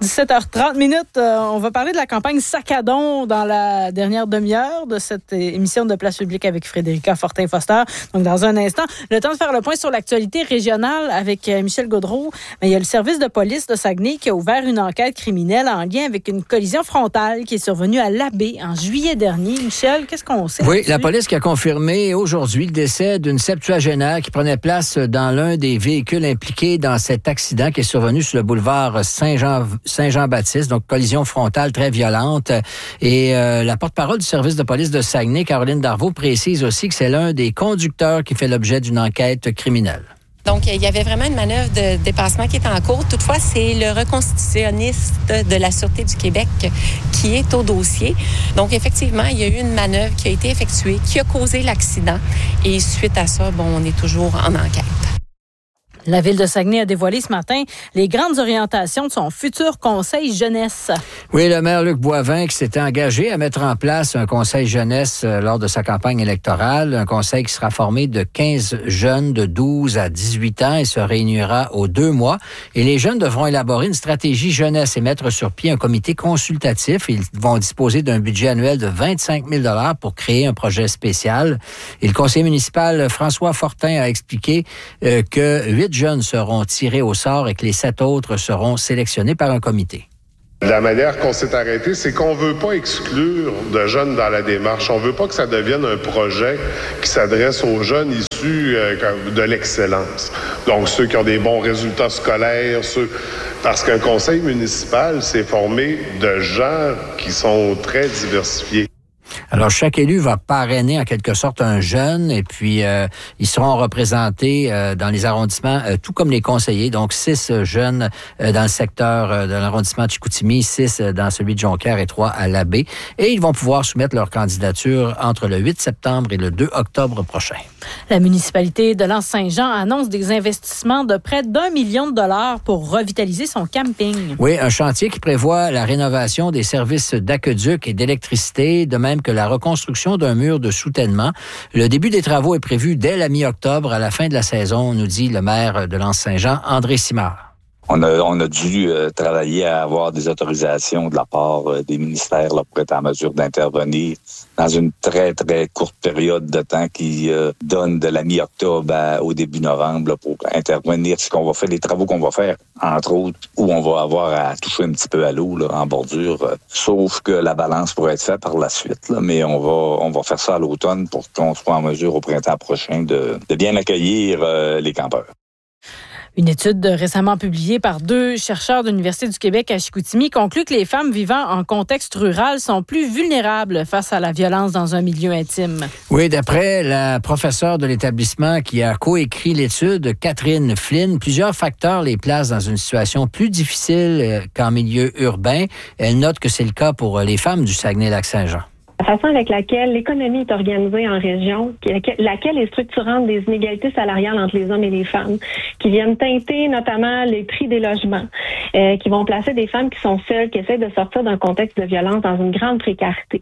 17h30 minutes. On va parler de la campagne Sac à don dans la dernière demi-heure de cette émission de Place publique avec Frédérica Fortin-Foster. Donc, dans un instant, le temps de faire le point sur l'actualité régionale avec Michel Gaudreault. Mais il y a le service de police de Saguenay qui a ouvert une enquête criminelle en lien avec une collision frontale qui est survenue à Labbé en juillet dernier. Michel, qu'est-ce qu'on sait? Oui, la police qui a confirmé aujourd'hui le décès d'une septuagénaire qui prenait place dans l'un des véhicules impliqués dans cet accident qui est survenu sur le boulevard Saint-Jean-Baptiste, donc collision frontale très violente. Et la porte-parole du service de police de Saguenay, Caroline Darvaux, précise aussi que c'est l'un des conducteurs qui fait l'objet d'une enquête criminelle. Donc, il y avait vraiment une manœuvre de dépassement qui est en cours. Toutefois, c'est le reconstitutionniste de la Sûreté du Québec qui est au dossier. Donc, effectivement, il y a eu une manœuvre qui a été effectuée, qui a causé l'accident. Et suite à ça, on est toujours en enquête. La Ville de Saguenay a dévoilé ce matin les grandes orientations de son futur conseil jeunesse. Oui, le maire Luc Boivin qui s'était engagé à mettre en place un conseil jeunesse lors de sa campagne électorale. Un conseil qui sera formé de 15 jeunes de 12 à 18 ans et se réunira aux 2 mois. Et les jeunes devront élaborer une stratégie jeunesse et mettre sur pied un comité consultatif. Ils vont disposer d'un budget annuel de 25 000 $ pour créer un projet spécial. Et le conseiller municipal François Fortin a expliqué que 8 jeunes seront tirés au sort et que les 7 autres seront sélectionnés par un comité. La manière qu'on s'est arrêté, c'est qu'on veut pas exclure de jeunes dans la démarche. On veut pas que ça devienne un projet qui s'adresse aux jeunes issus de l'excellence. Donc, ceux qui ont des bons résultats scolaires, parce qu'un conseil municipal, c'est formé de gens qui sont très diversifiés. Alors, chaque élu va parrainer en quelque sorte un jeune et puis ils seront représentés dans les arrondissements, tout comme les conseillers. Donc, 6 jeunes dans le secteur de l'arrondissement de Chicoutimi, 6 dans celui de Jonquière et 3 à Labbé. Et ils vont pouvoir soumettre leur candidature entre le 8 septembre et le 2 octobre prochain. La municipalité de L'Anse-Saint-Jean annonce des investissements de près d'1 million de dollars pour revitaliser son camping. Oui, un chantier qui prévoit la rénovation des services d'aqueduc et d'électricité, de même que la reconstruction d'un mur de soutènement. Le début des travaux est prévu dès la mi-octobre, à la fin de la saison, nous dit le maire de L'Anse-Saint-Jean, André Simard. On a dû travailler à avoir des autorisations de la part des ministères là, pour être en mesure d'intervenir dans une très, très courte période de temps qui donne de la mi-octobre au début novembre là, pour intervenir ce qu'on va faire, les travaux qu'on va faire, entre autres, où on va avoir à toucher un petit peu à l'eau là, en bordure, sauf que la balance pourrait être faite par la suite, là, mais on va faire ça à l'automne pour qu'on soit en mesure au printemps prochain de bien accueillir les campeurs. Une étude récemment publiée par 2 chercheurs de l'Université du Québec à Chicoutimi conclut que les femmes vivant en contexte rural sont plus vulnérables face à la violence dans un milieu intime. Oui, d'après la professeure de l'établissement qui a coécrit l'étude, Catherine Flynn, plusieurs facteurs les placent dans une situation plus difficile qu'en milieu urbain. Elle note que c'est le cas pour les femmes du Saguenay-Lac-Saint-Jean. La façon avec laquelle l'économie est organisée en région, laquelle est structurante des inégalités salariales entre les hommes et les femmes, qui viennent teinter notamment les prix des logements, qui vont placer des femmes qui sont seules, qui essaient de sortir d'un contexte de violence dans une grande précarité.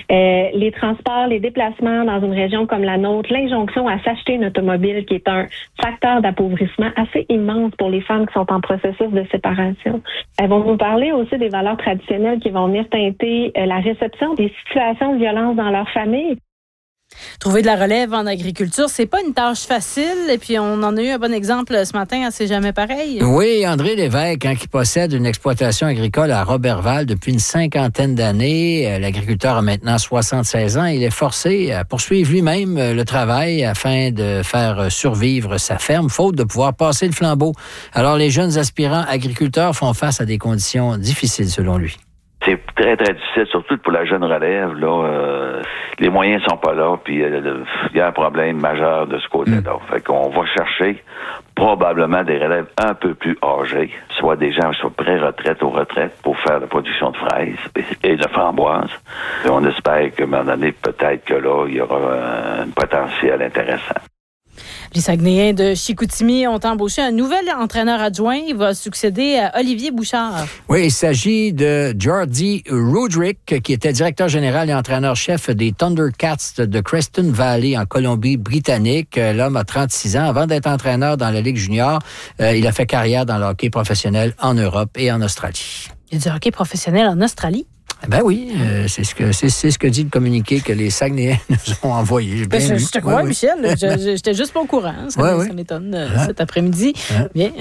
Les transports, les déplacements dans une région comme la nôtre, l'injonction à s'acheter une automobile qui est un facteur d'appauvrissement assez immense pour les femmes qui sont en processus de séparation. Elles vont nous parler aussi des valeurs traditionnelles qui vont venir teinter la réception des situations de violence dans leur famille. Trouver de la relève en agriculture, c'est pas une tâche facile. Et puis, on en a eu un bon exemple ce matin à C'est jamais pareil. Oui, André Lévesque, qui possède une exploitation agricole à Roberval depuis une 50aine d'années. L'agriculteur a maintenant 76 ans. Il est forcé à poursuivre lui-même le travail afin de faire survivre sa ferme, faute de pouvoir passer le flambeau. Alors, les jeunes aspirants agriculteurs font face à des conditions difficiles, selon lui. C'est très, très difficile, surtout pour la jeune relève. Là, les moyens sont pas là, puis il y a un problème majeur de ce côté-là. Fait qu'on va chercher probablement des relèves un peu plus âgés, soit des gens qui sont pré-retraite ou retraite pour faire la production de fraises et de framboises. Et on espère qu'à un moment donné, peut-être que là, il y aura un potentiel intéressant. Les Saguenayens de Chicoutimi ont embauché un nouvel entraîneur adjoint. Il va succéder à Olivier Bouchard. Oui, il s'agit de Jordi Rudrick, qui était directeur général et entraîneur-chef des Thundercats de Creston Valley en Colombie-Britannique. L'homme a 36 ans. Avant d'être entraîneur dans la Ligue junior, il a fait carrière dans le hockey professionnel en Europe et en Australie. Il y a du hockey professionnel en Australie. Ben oui, c'est ce que dit le communiqué que les Saguenayens nous ont envoyé. Je te crois, Michel. J'étais juste pas au courant. Ça m'étonne cet après-midi. Bien,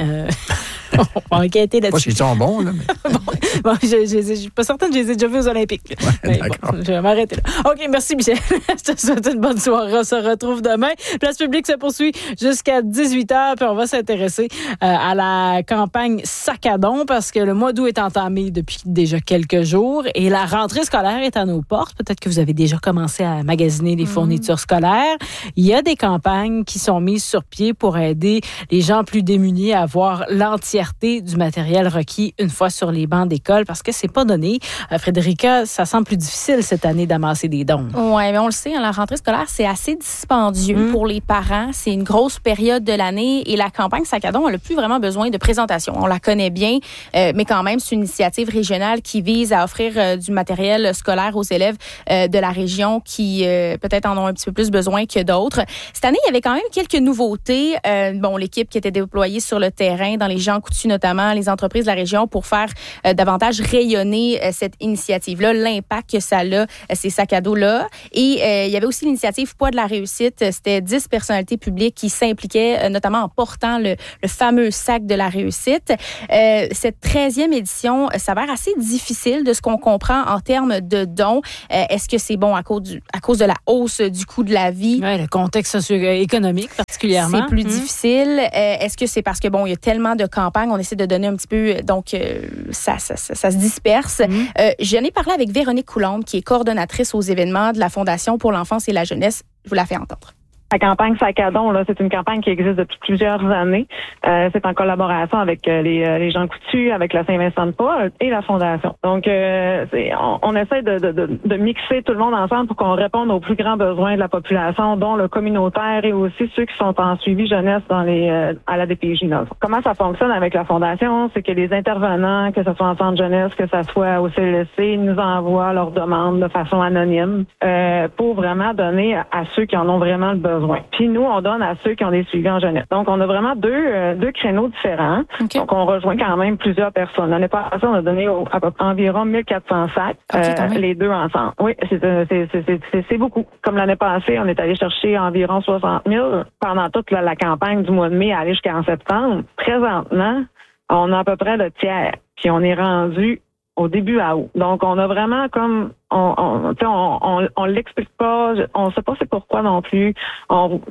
on va enquêter là-dessus. Pas s'ils sont bons, là. Mais... bon, je suis pas certaine que je les ai déjà vus aux Olympiques. Ouais, d'accord. Je vais m'arrêter là. OK, merci, Michel. Je te souhaite une bonne soirée. On se retrouve demain. Place publique se poursuit jusqu'à 18h. Puis on va s'intéresser à la campagne Sac-à-Don parce que le mois d'août est entamé depuis déjà quelques jours et la rentrée scolaire est à nos portes. Peut-être que vous avez déjà commencé à magasiner les fournitures scolaires. Il y a des campagnes qui sont mises sur pied pour aider les gens plus démunis à avoir l'entièreté du matériel requis une fois sur les bancs d'école parce que c'est pas donné. Frédérica, ça semble plus difficile cette année d'amasser des dons. Oui, mais on le sait, la rentrée scolaire, c'est assez dispendieux pour les parents. C'est une grosse période de l'année et la campagne Sac-à-Don, elle n'a plus vraiment besoin de présentation. On la connaît bien, mais quand même, c'est une initiative régionale qui vise à offrir du matériel scolaire aux élèves de la région qui peut-être en ont un petit peu plus besoin que d'autres. Cette année, il y avait quand même quelques nouveautés. L'équipe qui était déployée sur le terrain, dans les Jean Coutu notamment, les entreprises de la région pour faire davantage rayonner cette initiative-là, l'impact que ça a, ces sacs à dos-là. Et il y avait aussi l'initiative Poids de la réussite. C'était 10 personnalités publiques qui s'impliquaient, notamment en portant le fameux sac de la réussite. Cette 13e édition s'avère assez difficile de ce qu'on comprend en termes de dons. Est-ce que c'est bon à cause de la hausse du coût de la vie? Oui, le contexte socio-économique particulièrement. C'est plus difficile. Est-ce que c'est parce que, il y a tellement de campagnes, on essaie de donner un petit peu, donc ça se disperse. J'en ai parlé avec Véronique Coulombe, qui est coordonnatrice aux événements de la Fondation pour l'enfance et la jeunesse. Je vous la fais entendre. La campagne Sac-à-Don, là, c'est une campagne qui existe depuis plusieurs années. C'est en collaboration avec les Jean Coutu, avec la Saint-Vincent-de-Paul et la Fondation. Donc, on essaie de mixer tout le monde ensemble pour qu'on réponde aux plus grands besoins de la population, dont le communautaire et aussi ceux qui sont en suivi jeunesse à la DPJ. Là. Comment ça fonctionne avec la Fondation? C'est que les intervenants, que ce soit en centre jeunesse, que ce soit au CLSC, nous envoient leurs demandes de façon anonyme pour vraiment donner à ceux qui en ont vraiment le besoin. Puis nous, on donne à ceux qui ont des suivis en jeunesse. Donc, on a vraiment deux créneaux différents. Okay. Donc, on rejoint quand même plusieurs personnes. L'année passée, on a donné environ 1400 sacs, les deux ensemble. Oui, c'est beaucoup. Comme l'année passée, on est allé chercher environ 60 000 pendant toute la campagne du mois de mai aller jusqu'en septembre. Présentement, on a à peu près le tiers. Puis on est rendu au début à août. Donc, on a vraiment comme on l'explique pas, on sait pas c'est pourquoi non plus. On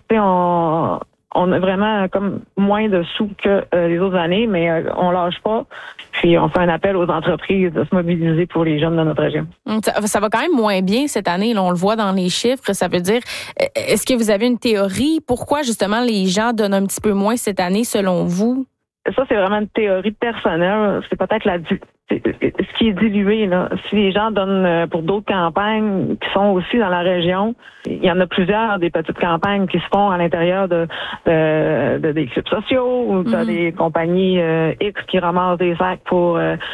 a vraiment comme moins de sous que les autres années, mais on lâche pas. Puis on fait un appel aux entreprises de se mobiliser pour les jeunes de notre région. Ça va quand même moins bien cette année, là, on le voit dans les chiffres. Ça veut dire, est-ce que vous avez une théorie? Pourquoi justement les gens donnent un petit peu moins cette année selon vous? Ça, c'est vraiment une théorie personnelle. C'est peut-être ce qui est dilué, là. Si les gens donnent pour d'autres campagnes qui sont aussi dans la région, il y en a plusieurs des petites campagnes qui se font à l'intérieur de des clubs sociaux ou des compagnies X qui ramassent des sacs pour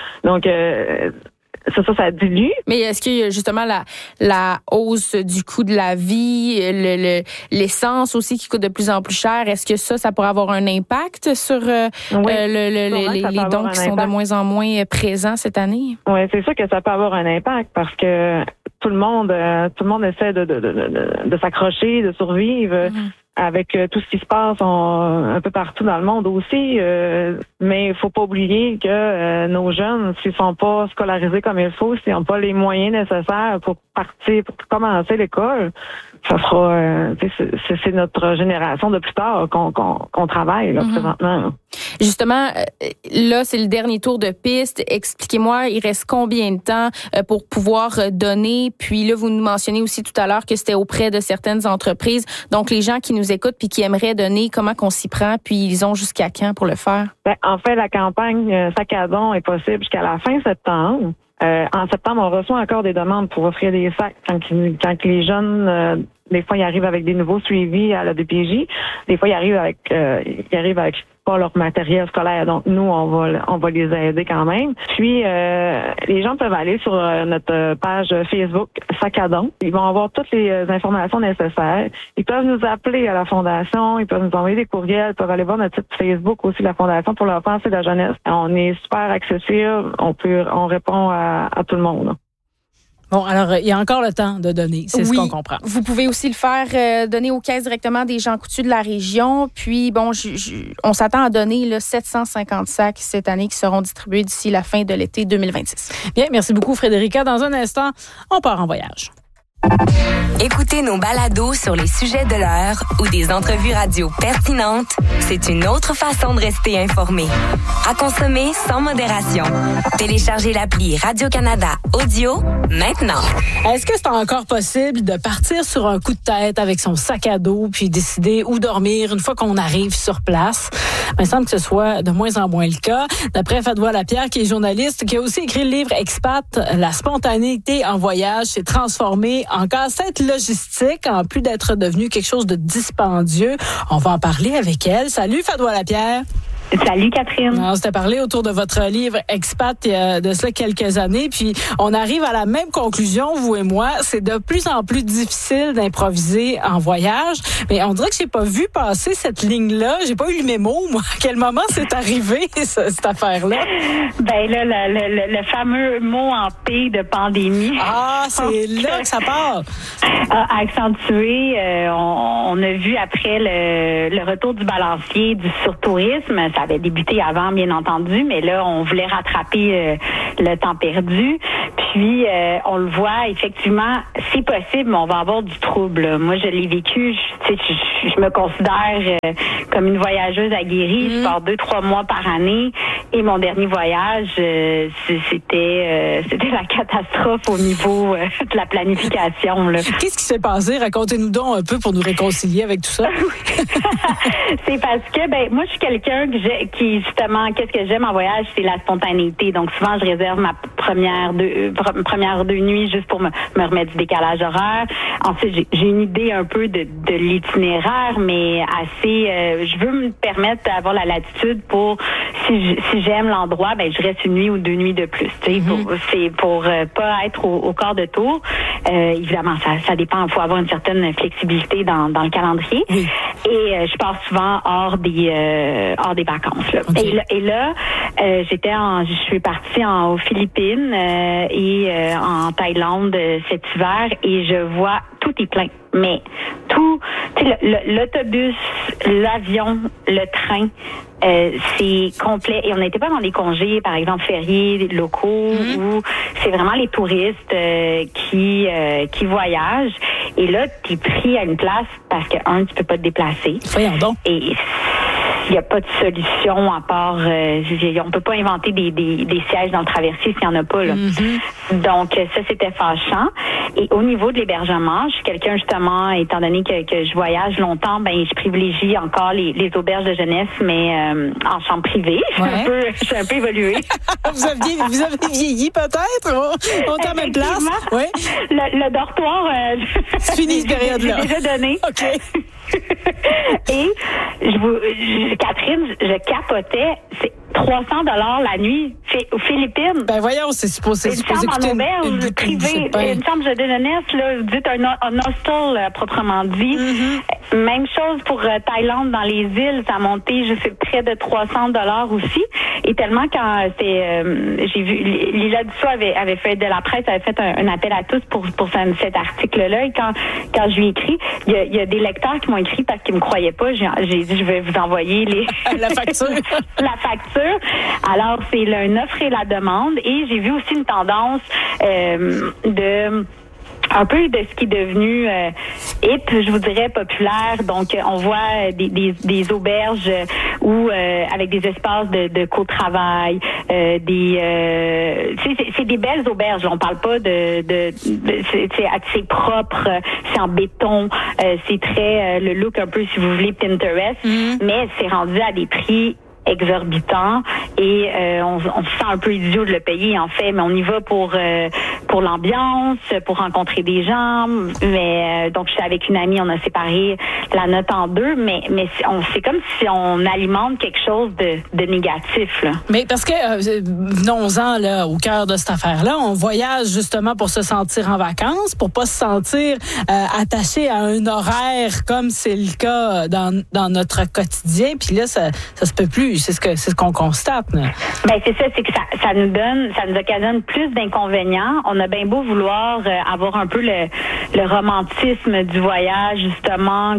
ça dilue. Mais est-ce qu'il y a justement la hausse du coût de la vie, l'essence aussi qui coûte de plus en plus cher? Est-ce que ça pourrait avoir un impact sur les dons qui sont de moins en moins présents cette année? Oui, c'est sûr que ça peut avoir un impact parce que tout le monde essaie de s'accrocher, de survivre. Avec tout ce qui se passe un peu partout dans le monde aussi. Mais il faut pas oublier que nos jeunes, s'ils sont pas scolarisés comme il faut, s'ils n'ont pas les moyens nécessaires pour commencer l'école, ça sera c'est notre génération de plus tard qu'on travaille là, présentement. Justement, là, c'est le dernier tour de piste. Expliquez-moi, il reste combien de temps pour pouvoir donner? Puis là, vous nous mentionnez aussi tout à l'heure que c'était auprès de certaines entreprises. Donc, les gens qui nous écoutent puis qui aimeraient donner, comment qu'on s'y prend? Puis ils ont jusqu'à quand pour le faire? En fait, la campagne Sac-à-Don est possible jusqu'à la fin septembre. En septembre, on reçoit encore des demandes pour offrir des sacs quand les jeunes, des fois, ils arrivent avec des nouveaux suivis à la DPJ. Des fois, ils arrivent avec pas leur matériel scolaire. Donc, nous, on va les aider quand même. Puis, les gens peuvent aller sur notre page Facebook Sac à don. Ils vont avoir toutes les informations nécessaires. Ils peuvent nous appeler à la Fondation, ils peuvent nous envoyer des courriels, ils peuvent aller voir notre site Facebook aussi, la Fondation pour l'enfance et la jeunesse. On est super accessible, on répond à tout le monde. Bon, alors, il y a encore le temps de donner, c'est ce qu'on comprend. Vous pouvez aussi le faire, donner aux caisses directement des gens coutus de la région. Puis, bon, on s'attend à donner 750 sacs cette année qui seront distribués d'ici la fin de l'été 2026. Bien, merci beaucoup, Frédérica. Dans un instant, on part en voyage. Écoutez nos balados sur les sujets de l'heure ou des entrevues radio pertinentes, c'est une autre façon de rester informé. À consommer sans modération. Téléchargez l'appli Radio-Canada Audio maintenant. Est-ce que c'est encore possible de partir sur un coup de tête avec son sac à dos puis décider où dormir une fois qu'on arrive sur place? Il semble que ce soit de moins en moins le cas. D'après Fadwa Lapierre, qui est journaliste, qui a aussi écrit le livre Expat, la spontanéité en voyage s'est transformée en casse-tête logistique, en plus d'être devenu quelque chose de dispendieux. On va en parler avec elle. Salut Fadwa Lapierre. Salut Catherine. On s'était parlé autour de votre livre Expat il y a de cela quelques années, puis on arrive à la même conclusion, vous et moi, c'est de plus en plus difficile d'improviser en voyage, mais on dirait que j'ai pas vu passer cette ligne-là, j'ai pas eu le mémo, moi, à quel moment c'est arrivé cette affaire-là? Ben là, le fameux mot en P de pandémie. Ah, c'est là que ça part. A accentué, on a vu après le retour du balancier du surtourisme. Ça avait débuté avant, bien entendu, mais là, on voulait rattraper le temps perdu. Puis, on le voit, effectivement, c'est possible, mais on va avoir du trouble. Moi, je l'ai vécu. Je me considère comme une voyageuse aguerrie. Je pars 2-3 mois par année. Et mon dernier voyage, c'était la catastrophe au niveau de la planification. Là. Qu'est-ce qui s'est passé? Racontez-nous donc un peu pour nous réconcilier avec tout ça. C'est parce que, moi, je suis quelqu'un qui justement, qu'est-ce que j'aime en voyage, c'est la spontanéité. Donc, souvent, je réserve ma première deux nuits juste pour me remettre du décalage horaire. Ensuite, j'ai une idée un peu de l'itinéraire, mais assez, je veux me permettre d'avoir la latitude pour, si j'aime l'endroit, je reste une nuit ou 2 nuits de plus. C'est pour pas être au quart de tour. Évidemment, ça dépend. Il faut avoir une certaine flexibilité dans le calendrier. Oui. Et je pars souvent hors des vacances. Là. Okay. Et là, je suis partie aux Philippines et en Thaïlande cet hiver, et je vois tout est plein. Mais tout, l'autobus, l'avion, le train, c'est complet. Et on n'était pas dans des congés, par exemple, fériés locaux, où c'est vraiment les touristes qui voyagent. Et là, t'es pris à une place parce que, tu peux pas te déplacer. Voyons donc. Et il n'y a pas de solution à part... on peut pas inventer des sièges dans le traversier s'il n'y en a pas. Là. Donc, ça, c'était fâchant. Et au niveau de l'hébergement, je suis quelqu'un, justement, étant donné que je voyage longtemps, je privilégie encore les auberges de jeunesse, mais en chambre privée. Ouais. Je suis un peu évoluée. Vous avez vieilli, peut-être? On est à la même place? Oui. Le dortoir... c'est fini, cette période-là. J'ai déjà donné. OK. Et Catherine, je capotais. C'est $300 la nuit aux Philippines. Voyons, c'est supposé coûter une auberge privée, une chambre de jeunesse, là, vous dites un hostel proprement dit. Même chose pour Thaïlande, dans les îles, ça a monté, je sais, près de $300 aussi. Et tellement quand j'ai vu, Lila Dussault avait fait de la presse, avait fait un appel à tous pour cet article-là. Et quand je lui ai écrit, il y a des lecteurs qui m'ont écrit parce qu'ils me croyaient pas. J'ai dit, je vais vous envoyer la facture. La facture. Alors, c'est une offre et la demande. Et j'ai vu aussi une tendance un peu de ce qui est devenu hip, je vous dirais, populaire. Donc, on voit des auberges où avec des espaces de co-travail, c'est des belles auberges. On parle pas c'est assez propre, c'est en béton, c'est très le look un peu, si vous voulez, Pinterest, mais c'est rendu à des prix exorbitant et on se sent un peu idiot de le payer en fait, mais on y va pour l'ambiance, pour rencontrer des gens. Mais donc je suis avec une amie, on a séparé la note en deux, mais c'est comme si on alimente quelque chose de négatif là. Mais parce que venons-en là au cœur de cette affaire-là, on voyage justement pour se sentir en vacances, pour pas se sentir attaché à un horaire comme c'est le cas dans notre quotidien. Puis là, ça se peut plus. C'est ce qu'on constate. Là. Ben c'est ça, c'est que ça nous occasionne plus d'inconvénients. On a bien beau vouloir avoir un peu le romantisme du voyage, justement,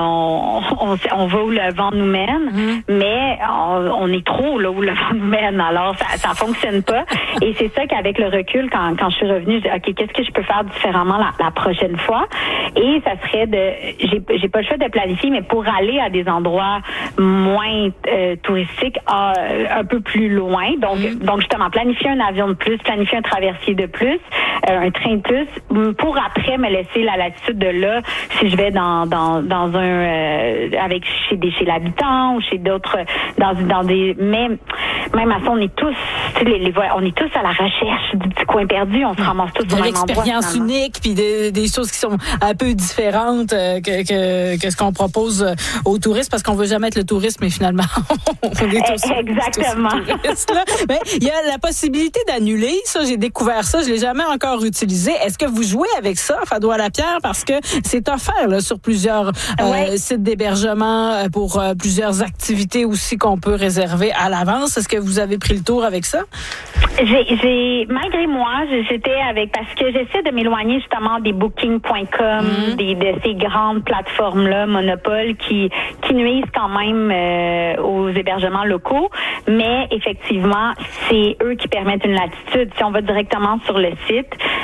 qu'on va où le vent nous mène, mais on est trop là où le vent nous mène. Alors ça fonctionne pas. Et c'est ça qu'avec le recul, quand je suis revenue, je dis ok, qu'est-ce que je peux faire différemment la prochaine fois? Et ça serait j'ai pas le choix de planifier, mais pour aller à des endroits moins touristiques, un peu plus loin. Donc justement, planifier un avion de plus, planifier un traversier de plus, un train de plus, pour après me laisser la latitude de là, si je vais dans un avec chez l'habitant ou chez d'autres dans des même à ça, on est tous on est tous à la recherche du petit coin perdu, on se ramasse tous au même endroit. L'expérience unique puis des choses qui sont un peu différentes que ce qu'on propose aux touristes, parce qu'on veut jamais être le touriste, mais finalement on est tous exactement. Touristes, là. Mais il y a la possibilité d'annuler, ça j'ai découvert ça, je l'ai jamais encore utilisé. Est-ce que vous jouez avec ça, Fado-à-la-Pierre, parce que c'est offert là sur plusieurs sites d'hébergement pour plusieurs activités aussi qu'on peut réserver à l'avance. Est-ce que vous avez pris le tour avec ça? J'ai malgré moi, j'étais parce que j'essaie de m'éloigner justement des booking.com, de ces grandes plateformes-là, Monopole, qui nuisent quand même aux hébergements locaux, mais effectivement, c'est eux qui permettent une latitude. Si on va directement sur le site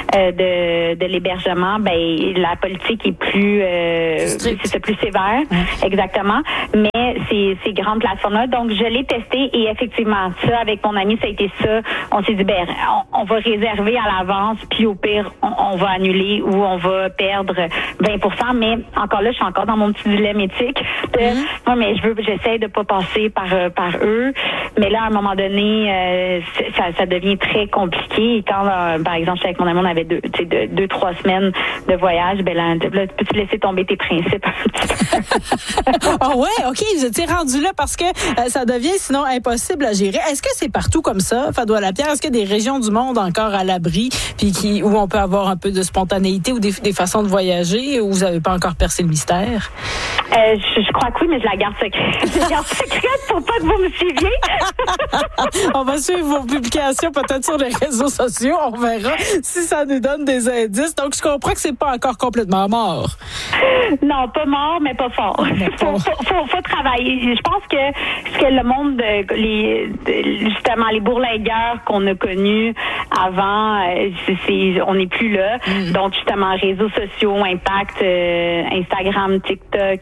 de l'hébergement, ben la politique est plus c'est plus sévère, exactement. Mais ces grandes plateformes-là, donc je l'ai testé et effectivement, ça avec mon ami, ça a été ça. On s'est dit on va réserver à l'avance, puis au pire, on va annuler ou on va perdre 20%. Mais encore là, je suis encore dans mon petit dilemme éthique. Non, mais j'essaie de pas passer par eux. Mais là, à un moment donné, ça devient très compliqué. Et quand, par exemple, avec mon ami, on avait 2-3 semaines de voyage, là, peux-tu laisser tomber tes principes un petit peu? Oh ouais, OK, vous étiez rendu là parce que ça devient sinon impossible à gérer. Est-ce que c'est partout comme ça, Fado-à-la-Pierre? Est-ce qu'il y a des régions du monde encore à l'abri puis où on peut avoir un peu de spontanéité ou des façons de voyager où vous n'avez pas encore percé le mystère? Je crois que oui, mais je la garde secrète. Je la garde secrète pour pas que vous me suiviez. On va suivre vos publications peut-être sur les réseaux sociaux. On verra si ça nous donne des indices. Donc, je comprends que c'est pas encore complètement mort. Non, pas mort, mais pas fort. Faut travailler. Je pense que ce que le monde, justement, les bourlingueurs qu'on a connus avant, on n'est plus là. Donc, justement, réseaux sociaux, impact, Instagram, TikTok,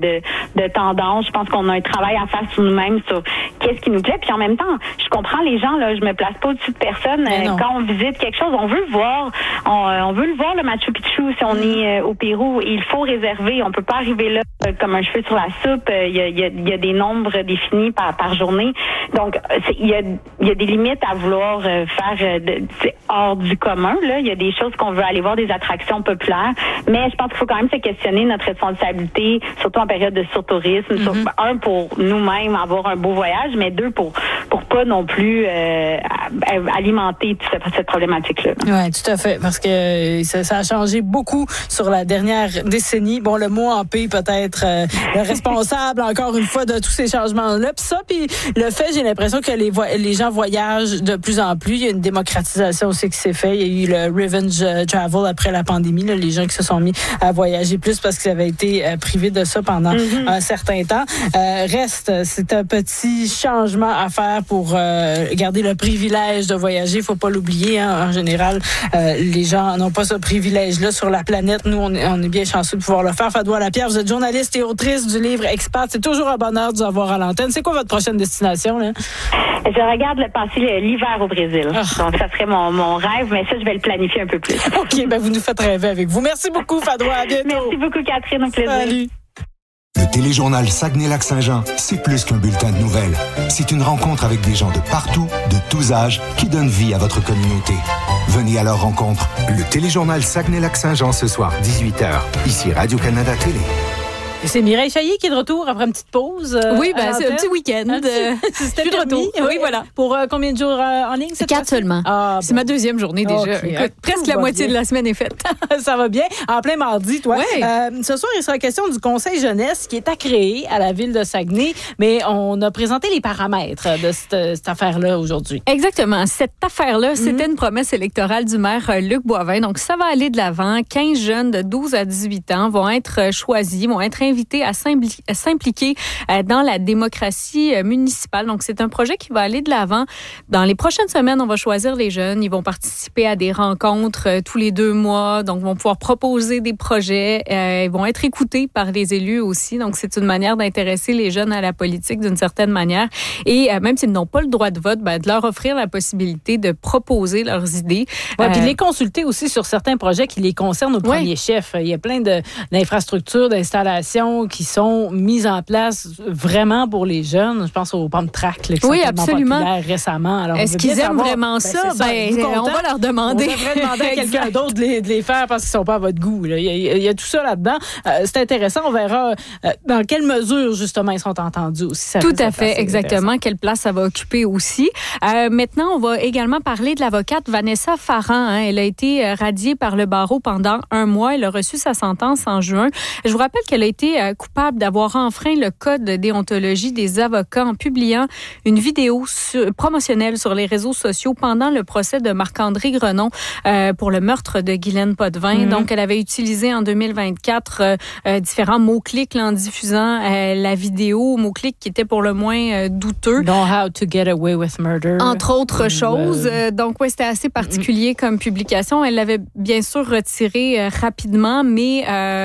de tendance. Je pense qu'on a un travail à faire sur nous-mêmes, sur qu'est-ce qui nous plaît. Puis en même temps, je comprends les gens, là, je me place pas au-dessus de personne. Quand on visite quelque chose, on veut le voir. On veut le voir, le Machu Picchu, si on est au Pérou. Et il faut réserver. On peut pas arriver là comme un cheveu sur la soupe. Il y a des nombres définis par journée. Donc, il y a des limites à vouloir faire hors du commun. Là. Il y a des choses qu'on veut aller voir, des attractions populaires. Mais je pense qu'il faut quand même se questionner notre responsabilité, surtout en période de surtourisme. Un, pour nous-mêmes avoir un beau voyage, mais deux, pour pas non plus alimenter toute cette problématique-là. Oui, tout à fait, parce que ça a changé beaucoup sur la dernière décennie. Bon, le mot en paix peut-être le responsable, encore une fois, de tous ces changements-là. Puis ça, puis le fait, j'ai l'impression que les gens voyagent de plus en plus. Il y a une démocratisation aussi qui s'est faite. Il y a eu le revenge travel après la pandémie, là, les gens qui se sont mis à voyager plus parce qu'ils avaient été privés de ça pendant un certain temps. C'est un petit changement à faire pour garder le privilège de voyager. Il faut pas l'oublier. En général, les gens n'ont pas ce privilège-là sur la planète. Nous, on est bien chanceux de pouvoir le faire. Fado-à-la-Pierre, vous êtes journaliste et autrice du livre Expat. C'est toujours un bonheur de vous avoir à l'antenne. C'est quoi votre prochaine destination, là? Je regarde passer l'hiver au Brésil. Donc, ça serait mon rêve, mais ça, je vais le planifier un peu plus. OK, vous nous faites rêver avec vous. Merci beaucoup, Fado. À bientôt. Merci beaucoup, Catherine. Au plaisir. Salut. téléjournal Saguenay-Lac-Saint-Jean, c'est plus qu'un bulletin de nouvelles. C'est une rencontre avec des gens de partout, de tous âges, qui donnent vie à votre communauté. Venez à leur rencontre. Le téléjournal Saguenay-Lac-Saint-Jean ce soir, 18h. Ici Radio-Canada Télé. Et c'est Mireille Chailly qui est de retour après une petite pause. Oui, c'est un petit week-end. C'était de retour. Oui, voilà. Pour combien de jours en ligne? 4 seulement. C'est ma deuxième journée déjà. Okay. Écoute, presque la moitié de la semaine est faite. Ça va bien. En plein mardi, toi. Ouais. Ce soir, il sera question du Conseil jeunesse qui est à créer à la ville de Saguenay, mais on a présenté les paramètres de cette affaire-là aujourd'hui. Exactement. Cette affaire-là, c'était une promesse électorale du maire Luc Boivin. Donc, ça va aller de l'avant. 15 jeunes de 12 à 18 ans vont être choisis, vont être invités à s'impliquer dans la démocratie municipale. Donc, c'est un projet qui va aller de l'avant. Dans les prochaines semaines, on va choisir les jeunes. Ils vont participer à des rencontres tous les 2 mois. Donc, vont pouvoir proposer des projets. Ils vont être écoutés par les élus aussi. Donc, c'est une manière d'intéresser les jeunes à la politique d'une certaine manière. Et même s'ils n'ont pas le droit de vote, de leur offrir la possibilité de proposer leurs idées. Ouais, puis de les consulter aussi sur certains projets qui les concernent au premier chef. Il y a plein d'infrastructures, d'installations qui sont mises en place vraiment pour les jeunes. Je pense aux pump tracks qui sont tellement populaires récemment. Alors, est-ce qu'ils aiment vraiment ça? On va leur demander. On devrait demander à quelqu'un d'autre de les faire parce qu'ils ne sont pas à votre goût. Il y a tout ça là-dedans. C'est intéressant. On verra dans quelle mesure, justement, ils sont entendus aussi. Tout à fait, exactement. Quelle place ça va occuper aussi. Maintenant, on va également parler de l'avocate Vanessa Farran. Elle a été radiée par le barreau pendant 1 mois. Elle a reçu sa sentence en juin. Je vous rappelle qu'elle a été coupable d'avoir enfreint le code de déontologie des avocats en publiant une vidéo promotionnelle sur les réseaux sociaux pendant le procès de Marc-André Grenon pour le meurtre de Guylaine Potvin. Donc, elle avait utilisé en 2024 différents mots-clics en diffusant la vidéo, mots-clics qui étaient pour le moins douteux. Know how to get away with murder. Entre autres choses. Donc, c'était assez particulier comme publication. Elle l'avait bien sûr retiré rapidement, mais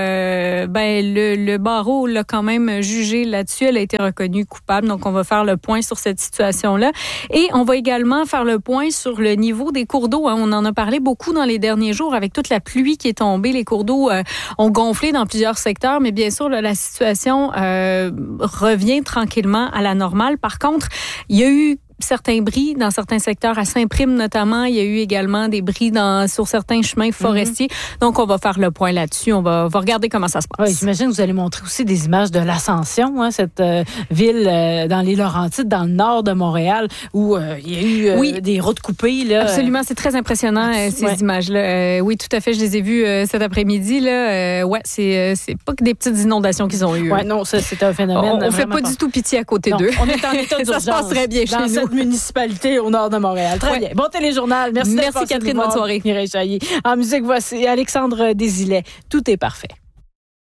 le barreau l'a quand même jugé là-dessus. Elle a été reconnue coupable. Donc, on va faire le point sur cette situation-là. Et on va également faire le point sur le niveau des cours d'eau. On en a parlé beaucoup dans les derniers jours avec toute la pluie qui est tombée. Les cours d'eau ont gonflé dans plusieurs secteurs, mais bien sûr, la situation revient tranquillement à la normale. Par contre, il y a eu certains bris dans certains secteurs, à Saint-Prime notamment. Il y a eu également des bris sur certains chemins forestiers. Donc, on va faire le point là-dessus. On va regarder comment ça se passe. Oui, j'imagine que vous allez montrer aussi des images de l'Ascension, cette ville dans les Laurentides, dans le nord de Montréal, où il y a eu des routes coupées. Là. Absolument, c'est très impressionnant, ces images-là. Oui, tout à fait, je les ai vues cet après-midi. Là. C'est pas que des petites inondations qu'ils ont eues. Oui, non, c'est un phénomène. On fait pas du tout pitié à côté d'eux. On est en état d'urgence. Ça se passe très bien chez nous. Municipalité au nord de Montréal. Très bien. Bon téléjournal. Merci Catherine. Bonne soirée. Mireille Chailly. En musique, voici Alexandre Desilets. Tout est parfait.